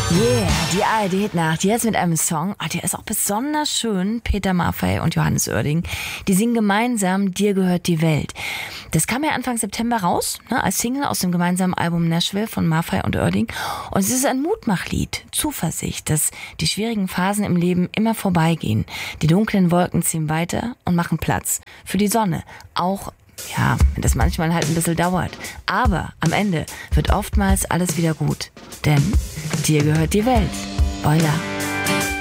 Yeah, die ARD-Hitnacht, jetzt mit einem Song, der ist auch besonders schön. Peter Maffay und Johannes Oerding, die singen gemeinsam Dir gehört die Welt. Das kam ja Anfang September raus, als Single aus dem gemeinsamen Album Nashville von Maffay und Oerding. Und es ist ein Mutmachlied, Zuversicht, dass die schwierigen Phasen im Leben immer vorbeigehen. Die dunklen Wolken ziehen weiter und machen Platz für die Sonne, auch wenn das manchmal halt ein bisschen dauert. Aber am Ende wird oftmals alles wieder gut. Denn dir gehört die Welt. Euer